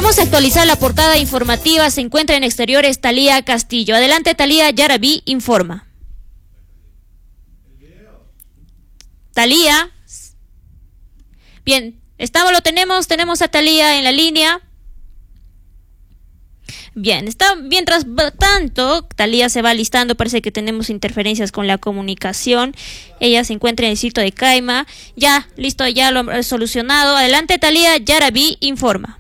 Vamos a actualizar la portada informativa. Se encuentra en exteriores Thalía Castillo. Adelante, Thalía, Yaraví informa. Thalía. Bien, tenemos a Thalía en la línea. Bien, mientras tanto, Thalía se va listando, parece que tenemos interferencias con la comunicación. Ella se encuentra en el sitio de Caima. Ya, listo, ya lo he solucionado. Adelante, Thalía, Yaraví informa.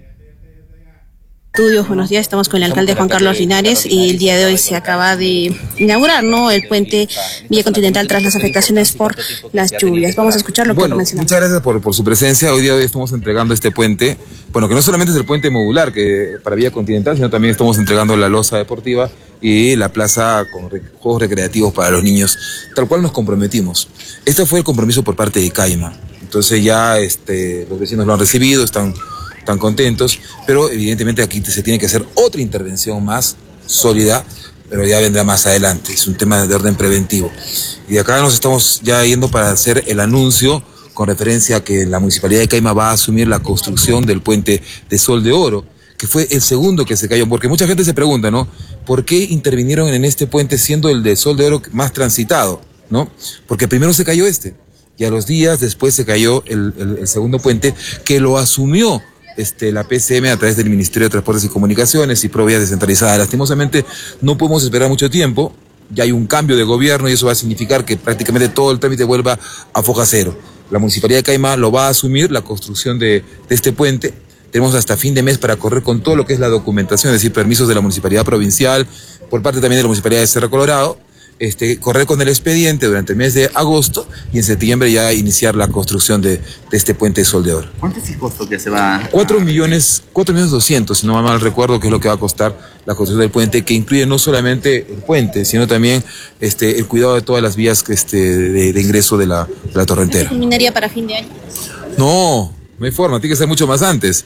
Estudios, buenos días, estamos con el alcalde Juan Carlos Linares y el día de hoy se acaba de inaugurar, ¿no?, el puente Vía Continental tras las afectaciones por las lluvias. Vamos a escuchar lo que mencionamos. Muchas gracias por su presencia. Hoy día estamos entregando este puente, bueno, que no solamente es el puente modular que para Vía Continental, sino también estamos entregando la losa deportiva y la plaza con juegos recreativos para los niños, tal cual nos comprometimos. Este fue el compromiso por parte de Caima. Entonces ya los vecinos lo han recibido, están contentos, pero evidentemente aquí se tiene que hacer otra intervención más sólida, pero ya vendrá más adelante. Es un tema de orden preventivo. Y de acá nos estamos ya yendo para hacer el anuncio con referencia a que la Municipalidad de Caima va a asumir la construcción del puente de Sol de Oro, que fue el segundo que se cayó, porque mucha gente se pregunta, ¿no?, ¿por qué intervinieron en este puente siendo el de Sol de Oro más transitado?, ¿no? Porque primero se cayó y a los días después se cayó el segundo puente que lo asumió la PCM a través del Ministerio de Transportes y Comunicaciones y Provías Descentralizadas. Lastimosamente no podemos esperar mucho tiempo, ya hay un cambio de gobierno y eso va a significar que prácticamente todo el trámite vuelva a foja cero. La Municipalidad de Caima lo va a asumir, la construcción de este puente. Tenemos hasta fin de mes para correr con todo lo que es la documentación, es decir, permisos de la Municipalidad Provincial, por parte también de la Municipalidad de Cerro Colorado, correr con el expediente durante el mes de agosto y en septiembre ya iniciar la construcción de este puente de Sol de Oro. ¿Cuánto es el costo que se va? 4.200.000, si no mal recuerdo, que es lo que va a costar la construcción del puente, que incluye no solamente el puente, sino también el cuidado de todas las vías de ingreso de la torrentera. ¿Se culminaría para fin de año? No hay forma, tiene que ser mucho más antes.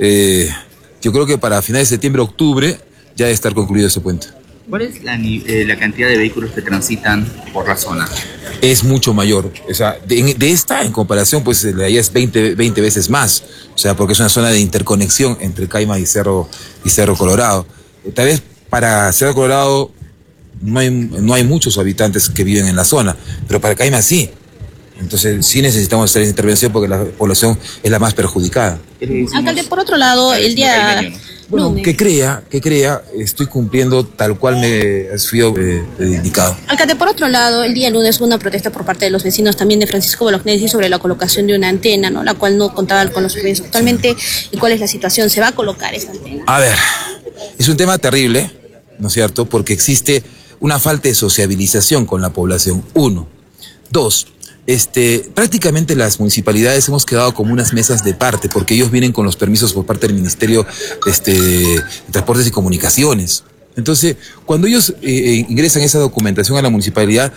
Yo creo que para finales de septiembre, octubre, ya debe estar concluido ese puente. ¿Cuál es la cantidad de vehículos que transitan por la zona? Es mucho mayor. O sea, de esta, en comparación, pues de allá es 20 veces más. O sea, porque es una zona de interconexión entre Caima y Cerro Colorado. Tal vez para Cerro Colorado no hay muchos habitantes que viven en la zona, pero para Caima sí. Entonces sí necesitamos hacer intervención porque la población es la más perjudicada. Alcalde, por otro lado, el día... Bueno, que crea, estoy cumpliendo tal cual me ha sido indicado. Alcalde, por otro lado, el día lunes hubo una protesta por parte de los vecinos también de Francisco Bolognesi sobre la colocación de una antena, ¿no?, la cual no contaba con los servicios actualmente. ¿Y cuál es la situación? ¿Se va a colocar esa antena? A ver, es un tema terrible, ¿no es cierto?, porque existe una falta de sociabilización con la población, 1. 2, prácticamente las municipalidades hemos quedado como unas mesas de parte, porque ellos vienen con los permisos por parte del Ministerio de Transportes y Comunicaciones. Entonces, cuando ellos ingresan esa documentación a la municipalidad,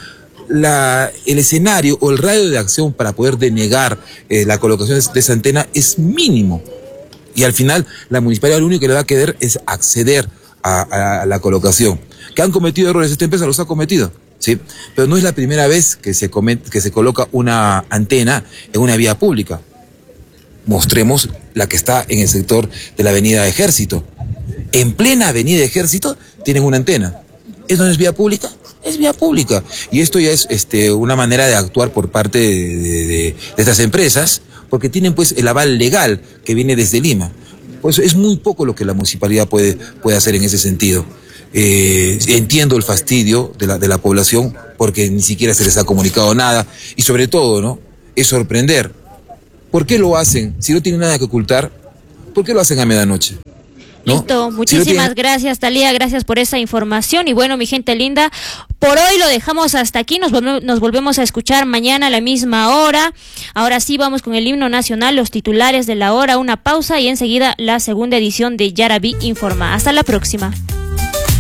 el escenario o el radio de acción para poder denegar la colocación de esa antena es mínimo. Y al final, la municipalidad lo único que le va a querer es acceder a la colocación. ¿Que han cometido errores? Esta empresa los ha cometido. Sí, pero no es la primera vez que se coloca una antena en una vía pública. Mostremos la que está en el sector de la Avenida Ejército. En plena Avenida Ejército tienen una antena. ¿Eso no es vía pública? Es vía pública. Y esto ya es una manera de actuar por parte de estas empresas, porque tienen pues el aval legal que viene desde Lima. Pues es muy poco lo que la municipalidad puede hacer en ese sentido. Entiendo el fastidio de la población porque ni siquiera se les ha comunicado nada y sobre todo, ¿no?, es sorprender. ¿Por qué lo hacen? Si no tienen nada que ocultar, ¿por qué lo hacen a medianoche? ¿No? Listo, muchísimas gracias, Thalía, gracias por esa información. Y bueno, mi gente linda, por hoy lo dejamos hasta aquí, nos volvemos a escuchar mañana a la misma hora. Ahora sí vamos con el himno nacional, los titulares de la hora, una pausa y enseguida la segunda edición de Yaraví Informa. Hasta la próxima.